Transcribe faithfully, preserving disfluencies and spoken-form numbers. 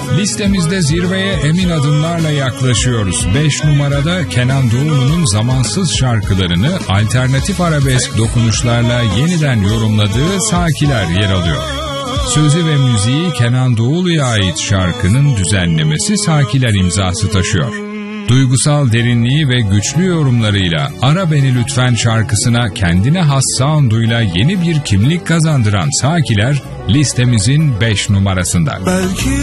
Listemizde zirveye emin adımlarla yaklaşıyoruz. beş numarada Kenan Doğulu'nun zamansız şarkılarını alternatif arabesk dokunuşlarla yeniden yorumladığı Sakiler yer alıyor. Sözü ve müziği Kenan Doğulu'ya ait şarkının düzenlemesi Sakiler imzası taşıyor. Duygusal derinliği ve güçlü yorumlarıyla Ara Beni Lütfen şarkısına kendine has sound'uyla yeni bir kimlik kazandıran Sakiler listemizin beş numarasında. Belki